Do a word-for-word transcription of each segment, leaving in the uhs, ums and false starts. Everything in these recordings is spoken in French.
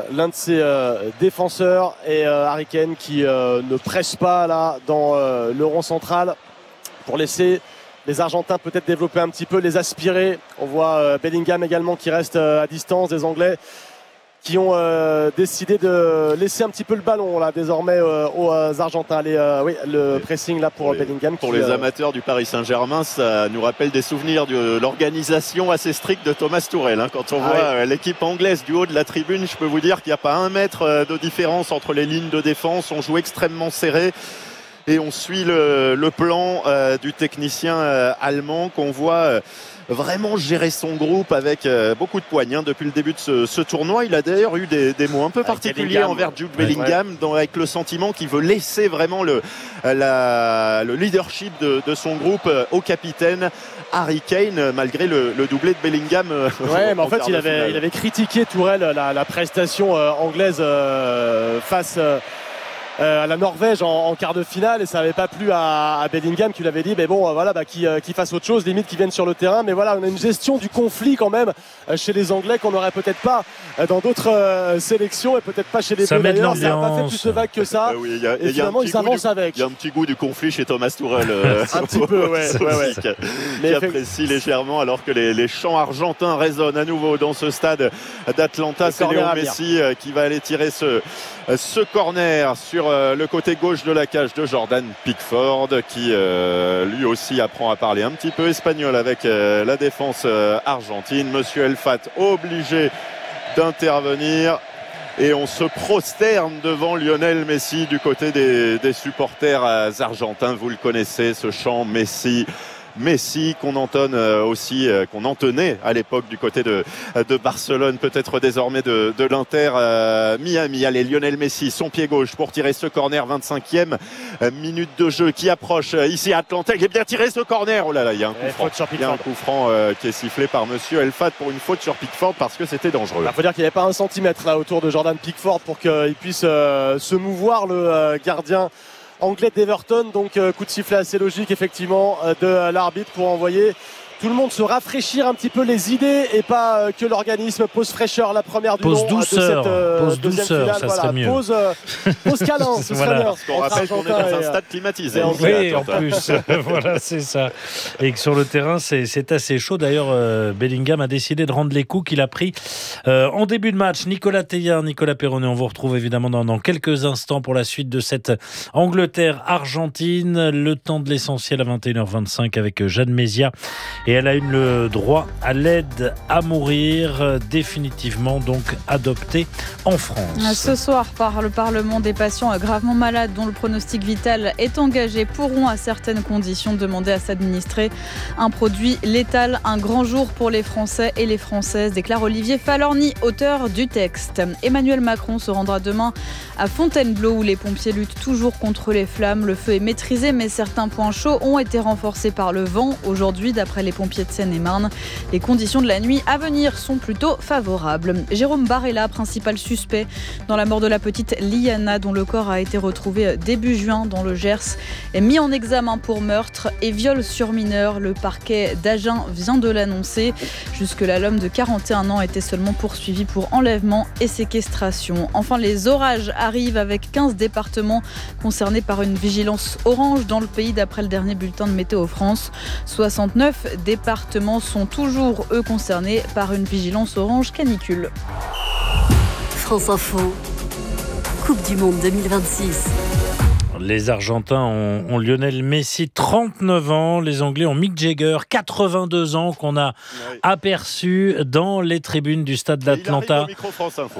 l'un de ses euh, défenseurs et euh, Harry Kane qui euh, ne presse pas là dans euh, le rond central pour laisser les Argentins peut-être développer un petit peu, les aspirer. On voit euh, Bellingham également qui reste euh, à distance, des Anglais qui ont euh, décidé de laisser un petit peu le ballon là désormais euh, aux Argentins. Les, euh, oui, le pressing là pour oui. Bellingham. Pour qui, les euh... amateurs du Paris Saint-Germain, ça nous rappelle des souvenirs de l'organisation assez stricte de Thomas Tuchel. Hein. Quand on ah, voit oui. l'équipe anglaise du haut de la tribune, je peux vous dire qu'il n'y a pas un mètre de différence entre les lignes de défense. On joue extrêmement serré. Et on suit le, le plan euh, du technicien euh, allemand qu'on voit euh, vraiment gérer son groupe avec euh, beaucoup de poigne hein, depuis le début de ce, ce tournoi. Il a d'ailleurs eu des, des mots un peu avec particuliers Bellingham. envers Jude Bellingham, ouais. dans, avec le sentiment qu'il veut laisser vraiment le, la, le leadership de, de son groupe euh, au capitaine Harry Kane, malgré le, le doublé de Bellingham. Euh, ouais, mais en fait, il avait, il avait critiqué Tourelle la, la prestation euh, anglaise euh, face... Euh, Euh, à la Norvège en, en quart de finale et ça n'avait pas plu à, à Bellingham qui lui avait dit mais bon euh, voilà bah, qu'il euh, fasse autre chose, limite qu'il vienne sur le terrain. Mais voilà, on a une gestion du conflit quand même euh, chez les Anglais qu'on n'aurait peut-être pas euh, dans d'autres euh, sélections et peut-être pas chez les ça Bleus d'ailleurs. Ça n'a pas fait plus de vagues que ça. Euh, oui, y a, et, et finalement ils s'avancent avec. Il y a un petit goût du conflit chez Thomas Tuchel euh, un petit peu ouais, ouais, ouais. qui, mais qui apprécie légèrement alors que les, les chants argentins résonnent à nouveau dans ce stade d'Atlanta. C'est Léo Messi euh, qui va aller tirer ce, ce corner sur euh, le côté gauche de la cage de Jordan Pickford qui euh, lui aussi apprend à parler un petit peu espagnol avec euh, la défense euh, argentine. Monsieur Elfat obligé d'intervenir et on se prosterne devant Lionel Messi du côté des, des supporters euh, argentins. Vous le connaissez, ce chant Messi Messi qu'on entonne aussi, qu'on entonnait à l'époque du côté de, de Barcelone, peut-être désormais de, de l'Inter euh, Miami. Allez, Lionel Messi, son pied gauche pour tirer ce corner, vingt-cinquième minute de jeu qui approche ici à Atlanta. Il est bien tiré ce corner. Oh là là, il y a un coup franc, il y a un coup franc euh, qui est sifflé par Monsieur Elfat pour une faute sur Pickford parce que c'était dangereux. Il bah, faut dire qu'il n'y avait pas un centimètre là autour de Jordan Pickford pour qu'il puisse euh, se mouvoir, le euh, gardien anglais d'Everton. Donc euh, coup de sifflet assez logique effectivement euh, de euh, l'arbitre pour envoyer tout le monde se rafraîchir un petit peu les idées et pas euh, que l'organisme pose fraîcheur la première du pose nom douceur, de cette euh, pose deuxième douceur, finale. ça voilà, serait mieux. Pose, euh, pose câlin, ce voilà. serait bien. Parce qu'on rappelle qu'on est dans un stade climatisé. Oui, en plus, voilà, c'est ça. Et que sur le terrain, c'est, c'est assez chaud. D'ailleurs, euh, Bellingham a décidé de rendre les coups qu'il a pris euh, en début de match. Nicolas Teilhard, Nicolas Perronnet, on vous retrouve évidemment dans, dans quelques instants pour la suite de cette Angleterre-Argentine. Le temps de l'essentiel à vingt et une heures vingt-cinq avec Jeanne Mézia. Et elle a eu le droit à l'aide à mourir, définitivement donc adoptée en France. Ce soir, par le Parlement, des patients gravement malades dont le pronostic vital est engagé pourront à certaines conditions demander à s'administrer un produit létal. Un grand jour pour les Français et les Françaises, déclare Olivier Falorni, auteur du texte. Emmanuel Macron se rendra demain à Fontainebleau où les pompiers luttent toujours contre les flammes. Le feu est maîtrisé mais certains points chauds ont été renforcés par le vent. Aujourd'hui, d'après les pompiers de Seine-et-Marne, les conditions de la nuit à venir sont plutôt favorables. Jérôme Barella, principal suspect dans la mort de la petite Liana, dont le corps a été retrouvé début juin dans le Gers, est mis en examen pour meurtre et viol sur mineur. Le parquet d'Agen vient de l'annoncer. Jusque-là, l'homme de quarante et un ans était seulement poursuivi pour enlèvement et séquestration. Enfin, les orages arrivent avec quinze départements concernés par une vigilance orange dans le pays d'après le dernier bulletin de Météo France. soixante-neuf départements sont toujours, eux, concernés par une vigilance orange canicule. France Info, Coupe du Monde deux mille vingt-six. Les Argentins ont, ont Lionel Messi, trente-neuf ans. Les Anglais ont Mick Jagger, quatre-vingt-deux ans, qu'on a oui. aperçu dans les tribunes du stade d'Atlanta. Il arrive au micro France Info.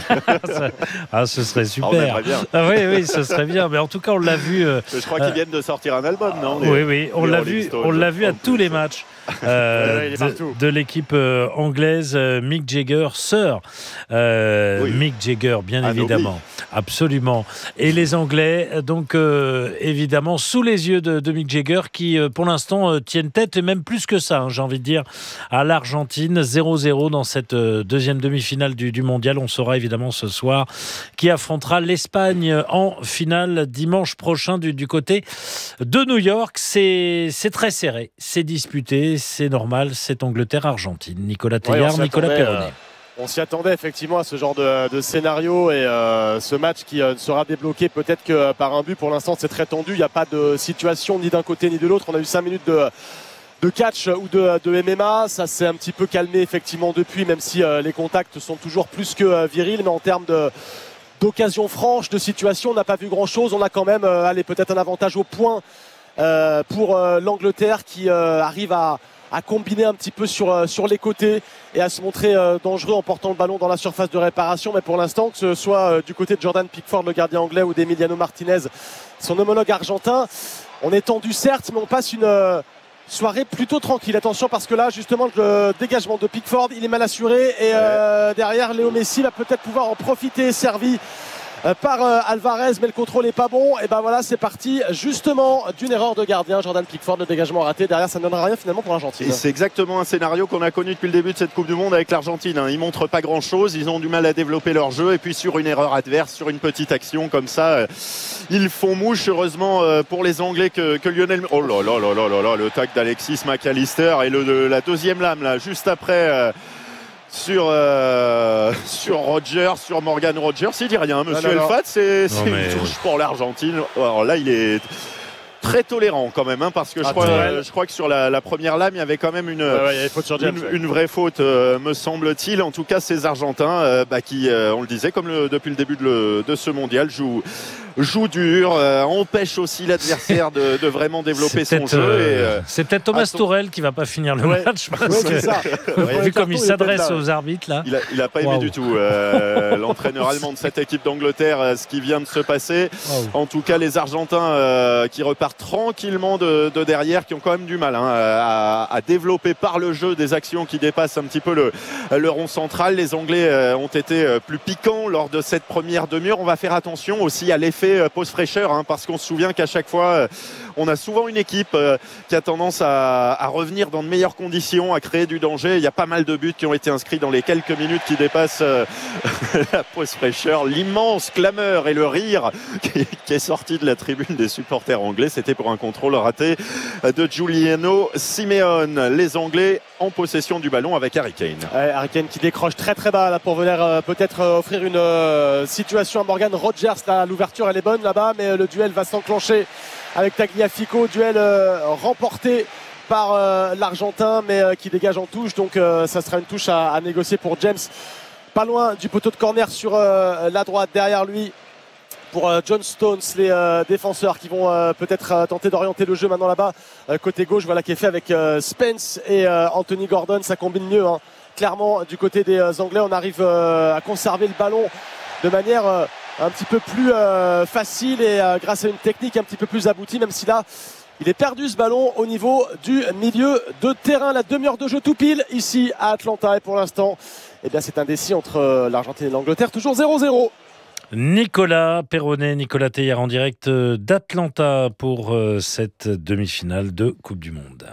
Ah, ce serait super. Ah, oui, oui, ce serait bien. Mais en tout cas, on l'a vu. Euh, Je crois qu'ils viennent de sortir un album, non? Oui, oui, on l'a vu, on l'a vu à tous les matchs. Euh, de, de l'équipe euh, anglaise, euh, Mick Jagger, Sir euh, oui. Mick Jagger, bien ah, évidemment, oui. absolument. Et les Anglais, donc euh, évidemment, sous les yeux de, de Mick Jagger, qui euh, pour l'instant euh, tiennent tête, et même plus que ça, hein, j'ai envie de dire, à l'Argentine, zéro zéro dans cette euh, deuxième demi-finale du, du mondial. On saura évidemment ce soir qui affrontera l'Espagne en finale dimanche prochain du, du côté de New York. C'est, c'est très serré, c'est disputé. C'est normal, c'est Angleterre-Argentine. Nicolas Teilhard, ouais, Nicolas Perronnet. On s'y attendait effectivement à ce genre de, de scénario et euh, ce match qui euh, sera débloqué peut-être que par un but. Pour l'instant, c'est très tendu. Il n'y a pas de situation ni d'un côté ni de l'autre. On a eu cinq minutes de, de catch ou de, de M M A. Ça s'est un petit peu calmé effectivement depuis, même si euh, les contacts sont toujours plus que euh, virils. Mais en termes de, d'occasion franche, de situation, on n'a pas vu grand-chose. On a quand même euh, allez, peut-être un avantage au point euh, pour euh, l'Angleterre qui euh, arrive à à combiner un petit peu sur, sur les côtés et à se montrer euh, dangereux en portant le ballon dans la surface de réparation. Mais pour l'instant, que ce soit euh, du côté de Jordan Pickford, le gardien anglais, ou d'Emiliano Martinez, son homologue argentin, on est tendu certes, mais on passe une euh, soirée plutôt tranquille. Attention, parce que là, justement, le dégagement de Pickford, il est mal assuré et euh, derrière, Léo Messi va peut-être pouvoir en profiter, servi par euh, Alvarez, mais le contrôle n'est pas bon. Et ben voilà, c'est parti justement d'une erreur de gardien. Jordan Pickford, le dégagement raté. Derrière, ça ne donnera rien finalement pour l'Argentine. Et c'est exactement un scénario qu'on a connu depuis le début de cette Coupe du Monde avec l'Argentine. Hein. Ils montrent pas grand-chose, ils ont du mal à développer leur jeu. Et puis sur une erreur adverse, sur une petite action comme ça, euh, ils font mouche. Heureusement euh, pour les Anglais que, que Lionel... Oh là là là là là là, le tac d'Alexis McAllister et le, de, la deuxième lame là, juste après... Euh, Sur, euh, sur Rogers, sur Morgan Rogers, il dit rien, monsieur Elfat, c'est, c'est mais... une touche pour l'Argentine. Alors là, il est très tolérant quand même, hein, parce que je, ah, crois, euh, je crois que sur la, la première lame, il y avait quand même une, ouais, ouais, il y avait faute sur James, une, ouais. une vraie faute, euh, me semble-t-il. En tout cas, ces Argentins, euh, bah, qui, euh, on le disait, comme le, depuis le début de, le, de ce mondial, jouent. joue dur, euh, empêche aussi l'adversaire de, de vraiment développer c'est son jeu. Euh, et, euh, c'est peut-être Thomas son... Tourelle qui va pas finir le ouais. match. Parce ouais, que, c'est ça. ouais, vu comme il s'adresse aux arbitres là. Il a, il a pas aimé wow. du tout euh, l'entraîneur allemand de cette équipe d'Angleterre, euh, ce qui vient de se passer. Wow. En tout cas, les Argentins euh, qui repartent tranquillement de, de derrière, qui ont quand même du mal hein, à, à développer par le jeu des actions qui dépassent un petit peu le, le rond central. Les Anglais euh, ont été plus piquants lors de cette première demi-heure. On va faire attention aussi à l'effet euh, pause fraîcheur. Hein, parce qu'on se souvient qu'à chaque fois euh, on a souvent une équipe euh, qui a tendance à, à revenir dans de meilleures conditions, à créer du danger. Il y a pas mal de buts qui ont été inscrits dans les quelques minutes qui dépassent euh, la pause fraîcheur. L'immense clameur et le rire qui, qui est sorti de la tribune des supporters anglais, c'était pour un contrôle raté de Giuliano Simeone. Les Anglais en possession du ballon avec Harry Kane. Ouais, Harry Kane qui décroche très très bas là, pour venir euh, peut-être euh, offrir une euh, situation à Morgan Rogers. Là, l'ouverture elle est bonne là-bas, mais le duel va s'enclencher avec Tagliafico, duel euh, remporté par euh, l'Argentin, mais euh, qui dégage en touche, donc euh, ça sera une touche à, à négocier pour James, pas loin du poteau de corner sur euh, la droite, derrière lui pour euh, John Stones, les euh, défenseurs qui vont euh, peut-être euh, tenter d'orienter le jeu maintenant là-bas, euh, côté gauche, voilà qui est fait avec euh, Spence et euh, Anthony Gordon, ça combine mieux hein. Clairement du côté des euh, Anglais, on arrive euh, à conserver le ballon de manière euh, un petit peu plus euh, facile et euh, grâce à une technique un petit peu plus aboutie, même si là il est perdu ce ballon au niveau du milieu de terrain. La demi-heure de jeu tout pile ici à Atlanta, et pour l'instant eh bien, c'est indécis entre euh, l'Argentine et l'Angleterre, toujours zéro zéro. Nicolas Perronnet, Nicolas Théière en direct d'Atlanta pour euh, cette demi-finale de Coupe du Monde.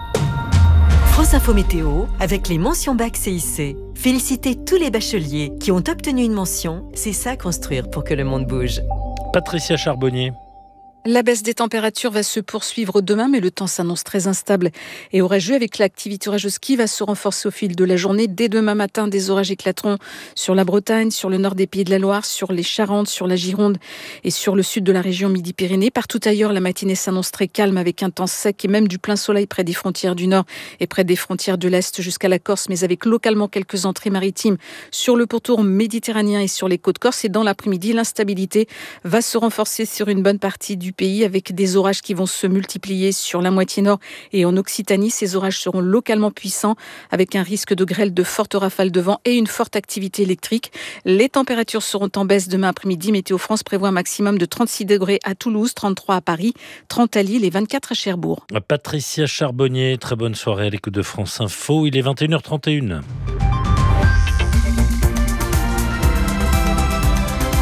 France Info Météo avec les mentions bac C I C. Félicitez tous les bacheliers qui ont obtenu une mention. C'est ça construire pour que le monde bouge. Patricia Charbonnier. La baisse des températures va se poursuivre demain, mais le temps s'annonce très instable et orageux, avec l'activité orageuse qui va se renforcer au fil de la journée. Dès demain matin, des orages éclateront sur la Bretagne, sur le nord des Pays de la Loire, sur les Charentes, sur la Gironde et sur le sud de la région Midi-Pyrénées. Partout ailleurs, la matinée s'annonce très calme avec un temps sec et même du plein soleil près des frontières du nord et près des frontières de l'est jusqu'à la Corse, mais avec localement quelques entrées maritimes sur le pourtour méditerranéen et sur les côtes corses. Et dans l'après-midi, l'instabilité va se renforcer sur une bonne partie du pays avec des orages qui vont se multiplier sur la moitié nord et en Occitanie. Ces orages seront localement puissants avec un risque de grêle, de fortes rafales de vent et une forte activité électrique. Les températures seront en baisse demain après-midi. Météo France prévoit un maximum de trente-six degrés à Toulouse, trente-trois à Paris, trente à Lille et vingt-quatre à Cherbourg. Patricia Charbonnier, très bonne soirée à l'écoute de France Info. Il est vingt et une heures trente et une.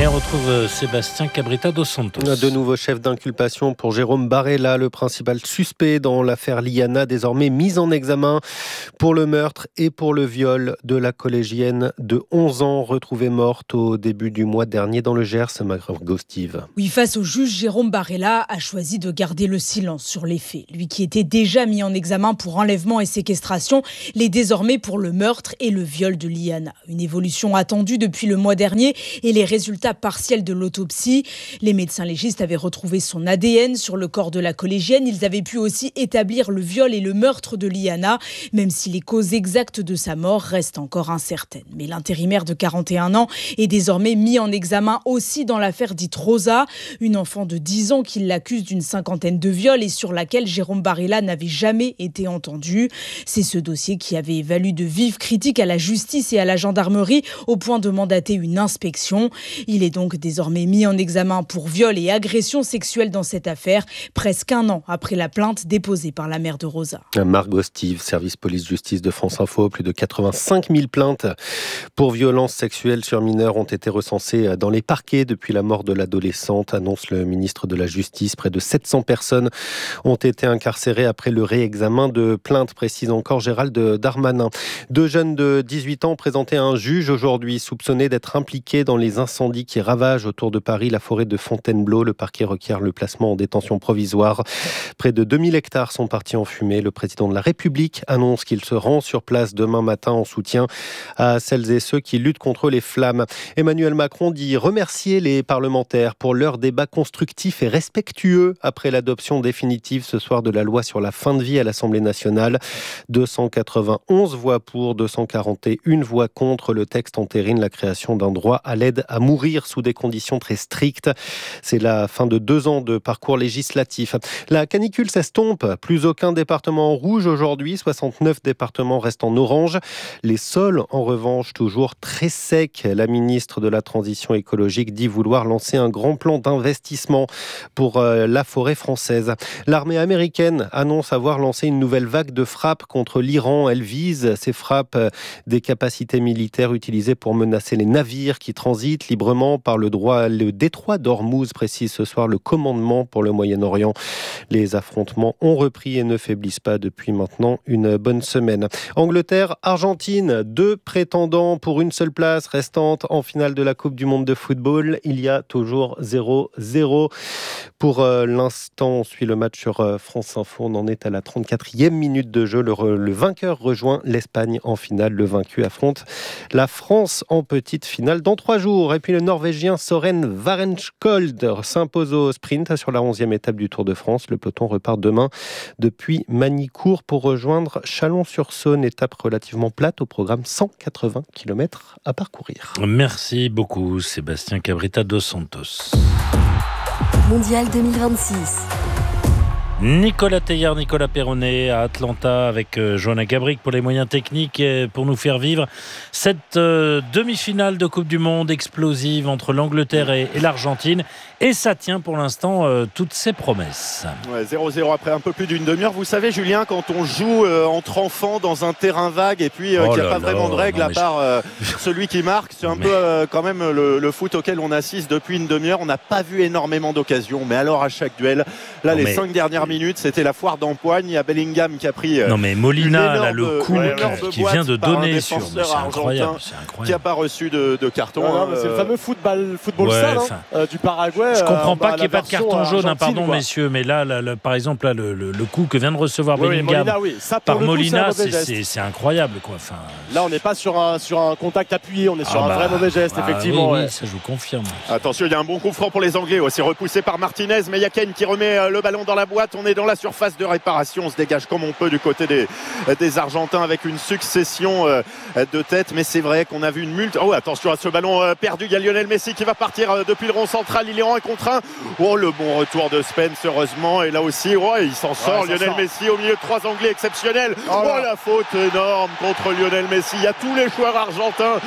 Et on retrouve Sébastien Cabrita dos Santos. De nouveaux chefs d'inculpation pour Jérôme Barella, le principal suspect dans l'affaire Liana, désormais mis en examen pour le meurtre et pour le viol de la collégienne de onze ans, retrouvée morte au début du mois dernier dans le Gers. Margot Steve. Oui, face au juge, Jérôme Barella a choisi de garder le silence sur les faits. Lui qui était déjà mis en examen pour enlèvement et séquestration, l'est désormais pour le meurtre et le viol de Liana. Une évolution attendue depuis le mois dernier et les résultats partiels de l'autopsie. Les médecins légistes avaient retrouvé son A D N sur le corps de la collégienne. Ils avaient pu aussi établir le viol et le meurtre de Liana, même si les causes exactes de sa mort restent encore incertaines. Mais l'intérimaire de quarante et un ans est désormais mis en examen aussi dans l'affaire dite Rosa, une enfant de dix ans qui l'accuse d'une cinquantaine de viols et sur laquelle Jérôme Barella n'avait jamais été entendu. C'est ce dossier qui avait valu de vives critiques à la justice et à la gendarmerie au point de mandater une inspection. Il est donc désormais mis en examen pour viol et agression sexuelle dans cette affaire, presque un an après la plainte déposée par la mère de Rosa. Margot Steve, service police-justice de France Info. Plus de quatre-vingt-cinq mille plaintes pour violences sexuelles sur mineurs ont été recensées dans les parquets depuis la mort de l'adolescente, annonce le ministre de la Justice. Près de sept cents personnes ont été incarcérées après le réexamen de plaintes, précise encore Gérald Darmanin. Deux jeunes de dix-huit ans présentés à un juge aujourd'hui, soupçonnés d'être impliqués dans les incendies qui ravagent autour de Paris la forêt de Fontainebleau. Le parquet requiert le placement en détention provisoire. Près de deux mille hectares sont partis en fumée. Le président de la République annonce qu'il se rend sur place demain matin en soutien à celles et ceux qui luttent contre les flammes. Emmanuel Macron dit remercier les parlementaires pour leur débat constructif et respectueux après l'adoption définitive ce soir de la loi sur la fin de vie à l'Assemblée nationale. deux cent quatre-vingt-onze voix pour, deux cent quarante et une voix contre. Le texte entérine la création d'un droit à l'aide à mourir sous des conditions très strictes. C'est la fin de deux ans de parcours législatif. La canicule s'estompe. Plus aucun département en rouge aujourd'hui. soixante-neuf départements restent en orange. Les sols, en revanche, toujours très secs. La ministre de la Transition écologique dit vouloir lancer un grand plan d'investissement pour euh, la forêt française. L'armée américaine annonce avoir lancé une nouvelle vague de frappes contre l'Iran. Elle vise ces frappes euh, des capacités militaires utilisées pour menacer les navires qui transitent librement par le, droit, le détroit d'Ormuz, précise ce soir le commandement pour le Moyen-Orient. Les affrontements ont repris et ne faiblissent pas depuis maintenant une bonne semaine. Angleterre, Argentine, deux prétendants pour une seule place restante en finale de la Coupe du Monde de football. Il y a toujours zéro zéro. Pour euh, l'instant, on suit le match sur euh, France Info. On en est à la trente-quatrième minute de jeu. Le, re, le vainqueur rejoint l'Espagne en finale. Le vaincu affronte la France en petite finale dans trois jours. Et puis le Norvégien Søren Varenskold s'impose au sprint sur la onzième étape du Tour de France. Le peloton repart demain depuis Magny-Cours pour rejoindre Chalon-sur-Saône. Étape relativement plate au programme cent quatre-vingts kilomètres à parcourir. Merci beaucoup Sébastien Cabrita dos Santos. Mondial deux mille vingt-six. Nicolas Teilhard, Nicolas Perronnet à Atlanta avec euh, Johanna Gabrick pour les moyens techniques et pour nous faire vivre cette euh, demi-finale de Coupe du Monde explosive entre l'Angleterre et, et l'Argentine. Et ça tient pour l'instant euh, toutes ses promesses. Ouais, zéro zéro après un peu plus d'une demi-heure. Vous savez, Julien, quand on joue euh, entre enfants dans un terrain vague et puis euh, oh qu'il n'y a pas là, vraiment de règles à part euh, celui qui marque, c'est un mais... peu euh, quand même le, le foot auquel on assiste depuis une demi-heure. On n'a pas vu énormément d'occasions, mais alors à chaque duel, là, non, les mais... cinq dernières minutes, c'était la foire d'empoigne. Il y a Bellingham qui a pris. Euh, non, mais Molina, là, le coup ouais, qui, qui vient de donner sur. C'est incroyable, c'est incroyable. Qui n'a pas reçu de, de carton. Non, non, euh... c'est le fameux football, football ouais, sale hein, euh, du Paraguay. Je comprends euh, pas qu'il n'y ait pas de carton jaune, hein, pardon, quoi. Messieurs, mais là, là, là, par exemple, là, le, le, le coup que vient de recevoir oui, Bellingham Molina, oui. Ça, par Molina, coup, c'est, c'est, c'est incroyable, quoi. Enfin, là, on n'est pas sur un, sur un contact appuyé, on est sur ah un bah, vrai mauvais geste, bah, effectivement. Oui, ouais. oui, ça je vous confirme. Attention, il y a un bon coup franc pour les Anglais, aussi repoussé par Martinez, mais il y a Kane qui remet le ballon dans la boîte. On est dans la surface de réparation, on se dégage comme on peut du côté des, des Argentins avec une succession de têtes, mais c'est vrai qu'on a vu une multe. Oh, attention à ce ballon perdu, il y a Lionel Messi qui va partir depuis le rond central, il est en un contre un. Oh, le bon retour de Spence, heureusement, et là aussi, oh, il s'en sort, ouais, Lionel sort. Messi au milieu de trois Anglais exceptionnels. Oh, oh la faute énorme contre Lionel Messi. Il y a tous les joueurs argentins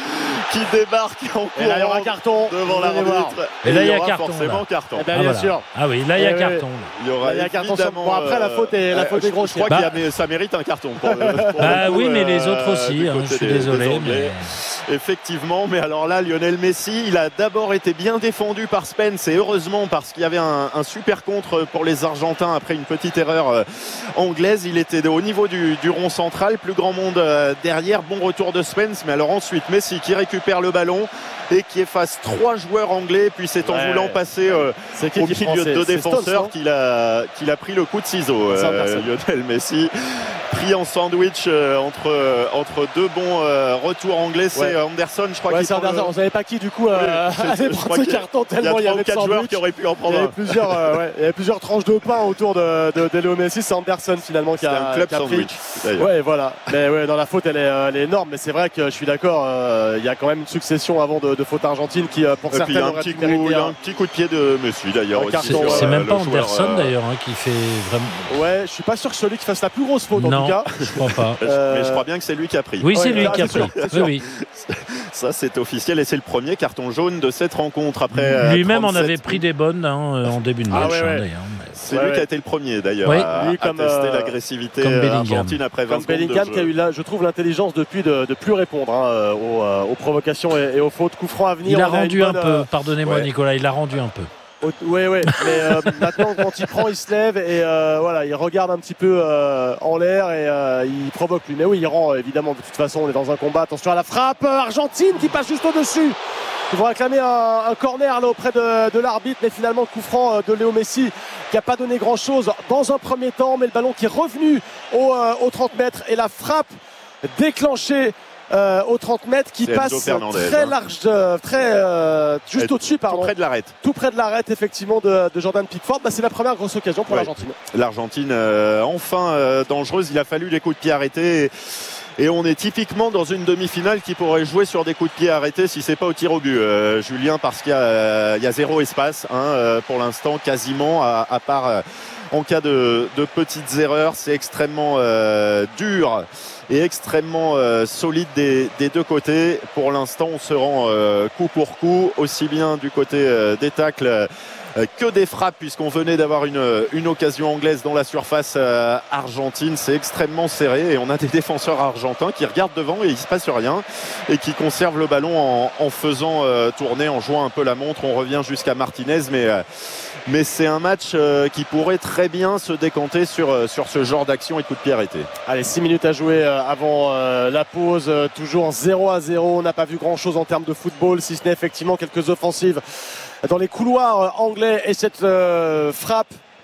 qui débarque en courant. Et là, il y aura carton devant l'arbitre. Et là, il y a carton. Forcément carton. Eh ben, ah, bien voilà. sûr. Ah oui, là, il y a et carton. Il y aura là, il y a carton. évidemment. Bon, après, la faute est, la faute euh, est grosse. Je crois bah, que ça mérite un carton. Pour, pour ah coup, oui, mais euh, les autres aussi. Hein, je suis des, désolé. des mais... Effectivement, mais alors là, Lionel Messi, il a d'abord été bien défendu par Spence et heureusement parce qu'il y avait un, un super contre pour les Argentins après une petite erreur euh, anglaise. Il était au niveau du, du rond central, plus grand monde euh, derrière. Bon retour de Spence, mais alors ensuite Messi qui récupère le ballon et qui efface trois joueurs anglais. Puis c'est en ouais. voulant passer euh, au milieu de deux défenseurs qu'il a, qu'il a pris le coup de ciseau. Euh, Lionel Messi pris en sandwich euh, entre, euh, entre deux bons euh, retours anglais. C'est ouais. Anderson, je crois ouais, qu'il c'est Anderson. Le... On ne savait pas qui du coup euh, oui, allait prendre ce carton tellement il y avait quatre joueurs qui auraient pu en prendre. Il y avait plusieurs, euh, ouais, il y avait plusieurs tranches de pain autour de, de, de Léo Messi. C'est Anderson finalement qui a, un club qui a sandwich. Pris. Ouais, voilà. Mais ouais, dans la faute, elle est, elle est énorme. Mais c'est vrai que je suis d'accord. Euh, il y a quand même une succession avant de, de fautes argentines qui, pour et certaines, il y a un petit coup, il y a un petit coup de pied de Messi d'ailleurs. C'est, c'est même pas Anderson d'ailleurs hein, qui fait vraiment. Ouais, je suis pas sûr que celui qui fasse la plus grosse faute en non, tout cas. Je crois pas. Euh... Mais je crois bien que c'est lui qui a pris. Oui, c'est ouais, lui là, qui a c'est pris. Sûr, c'est oui, oui. Ça, c'est officiel et c'est le premier carton jaune de cette rencontre. Après, lui-même en avait pris des bonnes hein, en début de match. Ah, ouais, ouais. Hein, d'ailleurs. C'est ouais, lui ouais. qui a été le premier d'ailleurs oui. à, lui, comme, à tester euh, l'agressivité comme argentine après vingt comme secondes Bellingham de qui a eu là, je trouve l'intelligence depuis de, de plus répondre hein, aux, euh, aux provocations et, et aux fautes. Coup franc à venir. Il a rendu a un bonne, peu. Pardonnez-moi ouais. Nicolas, il a rendu un peu. Oui, oui, mais euh, maintenant quand il prend, il se lève et euh, voilà, il regarde un petit peu euh, en l'air et euh, il provoque lui. Mais oui, il rend évidemment. De toute façon, on est dans un combat. Attention à la frappe argentine qui passe juste au-dessus. Ils vont réclamer un, un corner là auprès de, de l'arbitre, mais finalement coup franc de Léo Messi qui n'a pas donné grand-chose dans un premier temps, mais le ballon qui est revenu au, euh, aux trente mètres et la frappe déclenchée. Euh, aux trente mètres qui c'est passe très large, euh, très euh, juste Et au-dessus, pardon. Tout près de l'arrêt. Tout près de l'arrêt, effectivement, de, de Jordan Pickford. Bah, c'est la première grosse occasion pour ouais. l'Argentine. L'Argentine, euh, enfin euh, dangereuse. Il a fallu les coups de pied arrêtés. Et... Et on est typiquement dans une demi-finale qui pourrait jouer sur des coups de pied arrêtés si c'est pas au tir au but, euh, Julien, parce qu'il y a, il y a zéro espace hein, euh, pour l'instant, quasiment, à, à part euh, en cas de, de petites erreurs. C'est extrêmement euh, dur et extrêmement euh, solide des, des deux côtés. Pour l'instant, on se rend euh, coup pour coup, aussi bien du côté euh, des tacles euh, que des frappes, puisqu'on venait d'avoir une, une occasion anglaise dans la surface euh, argentine. C'est extrêmement serré et on a des défenseurs argentins qui regardent devant et il ne se passe rien et qui conservent le ballon en, en faisant euh, tourner, en jouant un peu la montre. On revient jusqu'à Martinez, mais, euh, mais c'est un match euh, qui pourrait très bien se décanter sur, euh, sur ce genre d'action et de coup de pied arrêté. Allez, six minutes à jouer euh, avant euh, la pause, euh, toujours zéro à zéro. On n'a pas vu grand chose en termes de football, si ce n'est effectivement quelques offensives dans les couloirs anglais et cette euh, frappe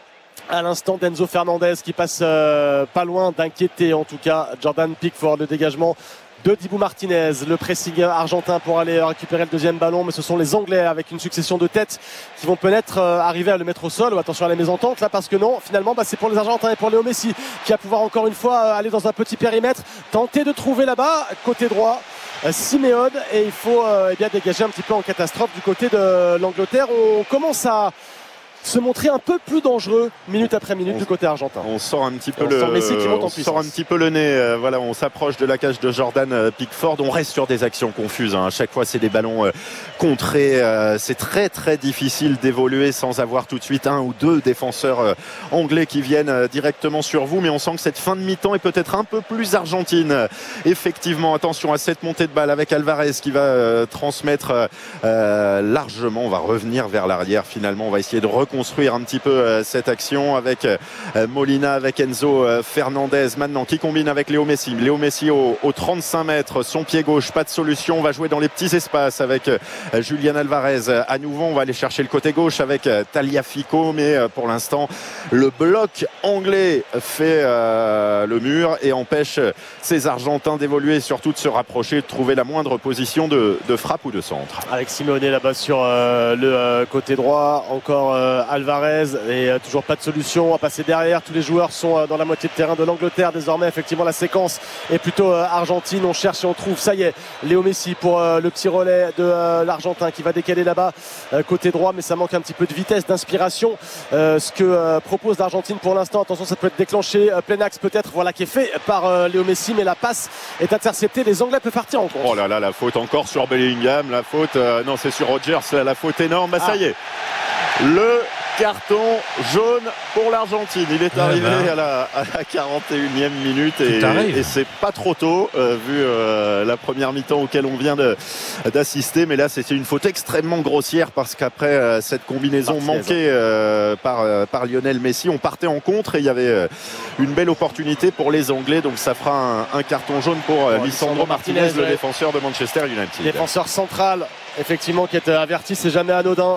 à l'instant d'Enzo Fernandez qui passe euh, pas loin d'inquiéter en tout cas Jordan Pickford. Le dégagement de Dibu Martinez, le pressing argentin pour aller récupérer le deuxième ballon, mais ce sont les Anglais avec une succession de têtes qui vont peut-être euh, arriver à le mettre au sol. Ou attention à la mésentente là, parce que non, finalement bah, c'est pour les Argentins et pour Léo Messi qui va pouvoir encore une fois euh, aller dans un petit périmètre, tenter de trouver là-bas côté droit Simeone, et il faut euh, eh bien dégager un petit peu en catastrophe du côté de l'Angleterre. On commence à se montrer un peu plus dangereux minute après minute on, du côté argentin. On sort un petit peu le Messi qui monte en on sort un petit peu le nez. Euh, voilà, on s'approche de la cage de Jordan euh, Pickford. On reste sur des actions confuses. Hein. À chaque fois, c'est des ballons euh, contrés. Euh, c'est très très difficile d'évoluer sans avoir tout de suite un ou deux défenseurs euh, anglais qui viennent euh, directement sur vous. Mais on sent que cette fin de mi-temps est peut-être un peu plus argentine. Effectivement, attention à cette montée de balle avec Alvarez qui va euh, transmettre euh, largement. On va revenir vers l'arrière. Finalement, on va essayer de reconstruire construire un petit peu euh, cette action avec euh, Molina, avec Enzo euh, Fernandez maintenant qui combine avec Léo Messi. Léo Messi au, au trente-cinq mètres, son pied gauche, pas de solution. On va jouer dans les petits espaces avec euh, Julian Alvarez. À nouveau, on va aller chercher le côté gauche avec euh, Tagliafico, mais euh, pour l'instant, le bloc anglais fait euh, le mur et empêche ces Argentins d'évoluer et surtout de se rapprocher, de trouver la moindre position de, de frappe ou de centre. Avec Simeone là-bas sur euh, le euh, côté droit, encore euh, Alvarez et euh, toujours pas de solution à passer derrière. Tous les joueurs sont euh, dans la moitié de terrain de l'Angleterre désormais. Effectivement, la séquence est plutôt euh, argentine. On cherche et on trouve. Ça y est, Léo Messi pour euh, le petit relais de euh, l'Argentin qui va décaler là-bas euh, côté droit, mais ça manque un petit peu de vitesse, d'inspiration. Euh, ce que euh, propose l'Argentine pour l'instant. Attention, ça peut être déclenché. Euh, plein axe peut-être, voilà, qui est fait par euh, Léo Messi, mais la passe est interceptée. Les Anglais peuvent partir en compte. Oh là là, la faute encore sur Bellingham. La faute, euh, non, c'est sur Rodgers. Là, la faute énorme. Bah, ah. Ça y est. Le carton jaune pour l'Argentine. Il est arrivé ouais, bah. à, la, à la quarante et unième minute et, et c'est pas trop tôt euh, vu euh, la première mi-temps auquel on vient de, d'assister. Mais là, c'était une faute extrêmement grossière parce qu'après euh, cette combinaison Martinez. manquée euh, par, euh, par Lionel Messi, on partait en contre et il y avait euh, une belle opportunité pour les Anglais. Donc ça fera un, un carton jaune pour euh, Lisandro Martinez, Martinez le ouais. défenseur de Manchester United. Défenseur central, effectivement, qui est averti. C'est jamais anodin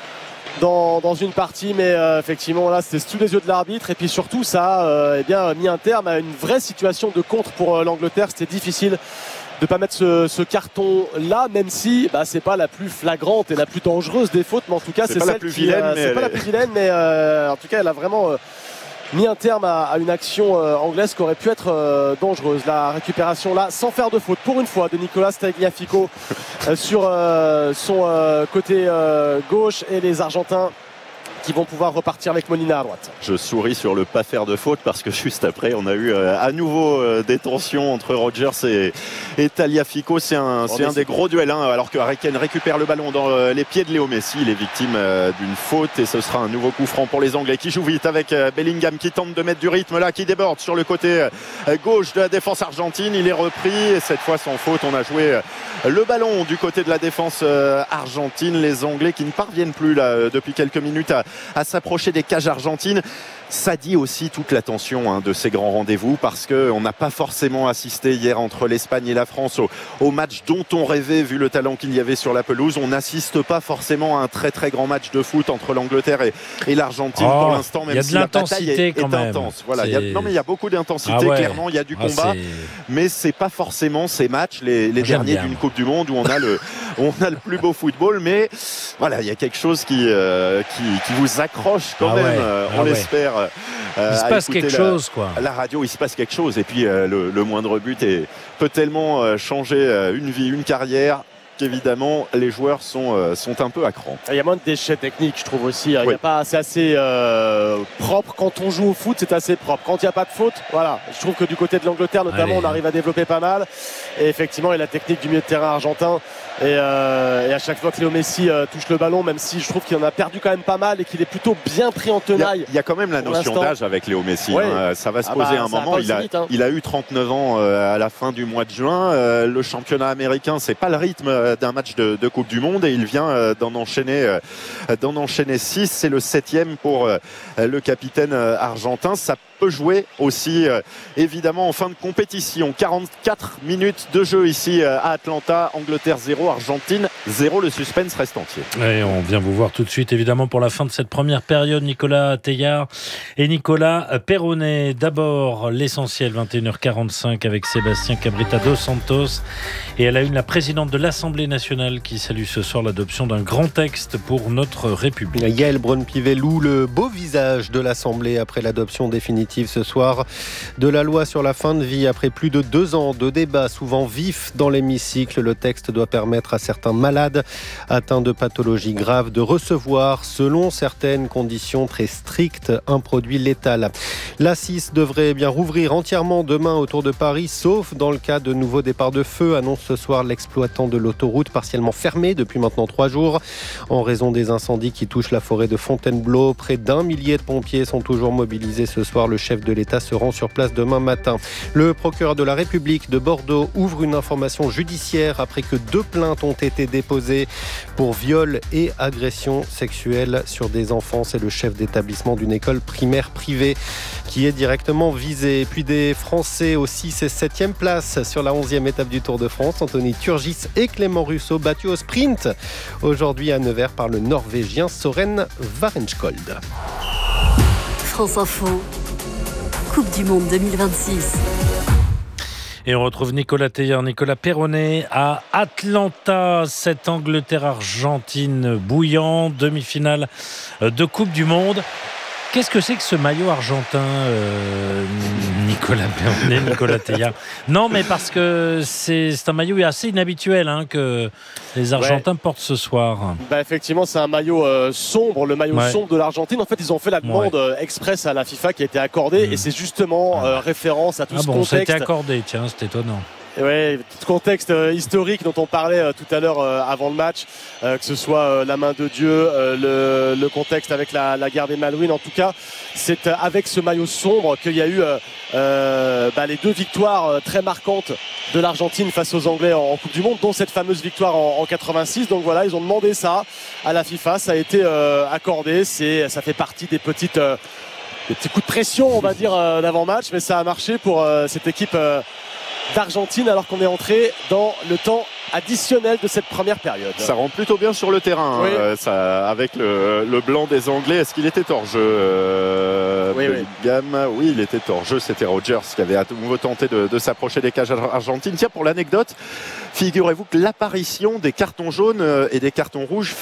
Dans, dans une partie, mais euh, effectivement là c'était sous les yeux de l'arbitre et puis surtout ça a euh, eh bien, mis un terme à une vraie situation de contre pour euh, l'Angleterre. C'était difficile de ne pas mettre ce, ce carton là, même si bah, c'est pas la plus flagrante et la plus dangereuse des fautes, mais en tout cas c'est, c'est, celle, qui, vilaine, euh, c'est pas est... la plus vilaine, mais euh, en tout cas elle a vraiment euh, mis un terme à, à une action euh, anglaise qui aurait pu être euh, dangereuse. La récupération là sans faire de faute pour une fois de Nicolas Tagliafico euh, sur euh, son euh, côté euh, gauche et les Argentins qui vont pouvoir repartir avec Molina à droite. Je souris sur le pas faire de faute parce que juste après on a eu euh, à nouveau euh, des tensions entre Rodgers et, et Tagliafico. C'est un, c'est un des gros duels hein, alors que Harry Kane récupère le ballon dans euh, les pieds de Léo Messi. Il est victime euh, d'une faute et ce sera un nouveau coup franc pour les Anglais qui jouent vite avec euh, Bellingham qui tente de mettre du rythme là, qui déborde sur le côté euh, gauche de la défense argentine. Il est repris et cette fois sans faute. On a joué euh, le ballon du côté de la défense euh, argentine. Les Anglais qui ne parviennent plus là euh, depuis quelques minutes à à s'approcher des cages argentines. Ça dit aussi toute la tension hein, de ces grands rendez-vous parce qu'on n'a pas forcément assisté hier entre l'Espagne et la France au, au match dont on rêvait vu le talent qu'il y avait sur la pelouse. On n'assiste pas forcément à un très très grand match de foot entre l'Angleterre et, et l'Argentine oh, pour l'instant, même si la bataille est, est intense. Voilà, y a, non mais il y a beaucoup d'intensité, ah ouais. clairement, il y a du ah, combat, c'est... mais c'est pas forcément ces matchs, les, les derniers bien. d'une Coupe du Monde où on a le, on a le plus beau football, mais voilà, il y a quelque chose qui, euh, qui, qui vous accroche quand ah même, ouais. euh, on ah l'espère. Ouais. Euh, il se passe quelque la, chose quoi. La radio, il se passe quelque chose et puis euh, le, le moindre but est, peut tellement euh, changer euh, une vie, une carrière qu'évidemment les joueurs sont, euh, sont un peu à cran. Il y a moins de déchets techniques, je trouve aussi. Il oui. y a pas, c'est assez euh, propre quand on joue au foot, c'est assez propre. Quand il n'y a pas de faute, voilà. Je trouve que du côté de l'Angleterre notamment, Allez. on arrive à développer pas mal. Et effectivement, il y a la technique du milieu de terrain argentin. Et, euh, et à chaque fois que Léo Messi euh, touche le ballon, même si je trouve qu'il en a perdu quand même pas mal et qu'il est plutôt bien pris en tenaille. Il y, y a quand même la notion l'instant. d'âge avec Léo Messi. Ouais. Hein. Ça va se poser ah bah, un moment. Il a, vite, hein. il a eu trente-neuf ans euh, à la fin du mois de juin. Euh, le championnat américain, c'est pas le rythme d'un match de, de Coupe du Monde et il vient euh, d'en enchaîner, euh, d'en enchaîner six. C'est le septième pour euh, le capitaine euh, argentin. Ça peut jouer aussi euh, évidemment en fin de compétition. quarante-quatre minutes de jeu ici euh, à Atlanta. Angleterre zéro, Argentine zéro. Le suspense reste entier. Et on vient vous voir tout de suite évidemment pour la fin de cette première période. Nicolas Teillard et Nicolas Perronnet. D'abord l'essentiel, vingt et une heures quarante-cinq avec Sébastien Cabrita dos Santos et à la une la présidente de l'Assemblée nationale qui salue ce soir l'adoption d'un grand texte pour notre République. Yael Braun-Pivet loue le beau visage de l'Assemblée après l'adoption définitive ce soir de la loi sur la fin de vie. Après plus de deux ans de débats souvent vifs dans l'hémicycle, le texte doit permettre à certains malades atteints de pathologies graves de recevoir, selon certaines conditions très strictes, un produit létal. L'A six devrait bien rouvrir entièrement demain autour de Paris, sauf dans le cas de nouveaux départs de feu, annonce ce soir l'exploitant de l'autoroute partiellement fermée depuis maintenant trois jours en raison des incendies qui touchent la forêt de Fontainebleau. Près d'un millier de pompiers sont toujours mobilisés ce soir. Le chef de l'État se rend sur place demain matin. Le procureur de la République de Bordeaux ouvre une information judiciaire après que deux plaintes ont été déposées pour viol et agression sexuelle sur des enfants. C'est le chef d'établissement d'une école primaire privée qui est directement visé. Puis des Français aux six et septième place sur la onzième étape du Tour de France. Anthony Turgis et Clément Russo battus au sprint aujourd'hui à Nevers par le Norvégien Søren Varenskold. France Info, Coupe du Monde deux mille vingt-six. Et on retrouve Nicolas Teilhard, Nicolas Perronnet à Atlanta. Cette Angleterre-Argentine bouillant, demi-finale de Coupe du Monde. Qu'est-ce que c'est que ce maillot argentin, euh, Nicolas Perronnet, Nicolas Teilhard? Non, mais parce que c'est, c'est un maillot assez inhabituel hein, que les Argentins ouais. portent ce soir. Bah effectivement, c'est un maillot euh, sombre, le maillot ouais. sombre de l'Argentine. En fait, ils ont fait la demande ouais. euh, express à la FIFA qui a été accordée, mmh. et c'est justement euh, référence à tout ah ce bon, contexte. Ça a été accordé, tiens, c'est étonnant. Oui, tout contexte euh, historique dont on parlait euh, tout à l'heure euh, avant le match, euh, que ce soit euh, la main de Dieu, euh, le, le contexte avec la, la guerre des Malouines. En tout cas, c'est euh, avec ce maillot sombre qu'il y a eu euh, euh, bah, les deux victoires euh, très marquantes de l'Argentine face aux Anglais en, en Coupe du Monde, dont cette fameuse victoire en, en quatre-vingt-six. Donc voilà, ils ont demandé ça à la FIFA, ça a été euh, accordé. C'est, ça fait partie des petites, euh, des petits coups de pression, on va dire, euh, d'avant-match, mais ça a marché pour euh, cette équipe. Euh, d'Argentine alors qu'on est entré dans le temps additionnel de cette première période. Ça rend plutôt bien sur le terrain oui. euh, ça, avec le, le blanc des Anglais. Est-ce qu'il était hors jeu euh, oui, oui. oui, il était hors jeu. C'était Rogers qui avait à nouveau tenté de, de s'approcher des cages argentines. Tiens, pour l'anecdote, figurez-vous que l'apparition des cartons jaunes et des cartons rouges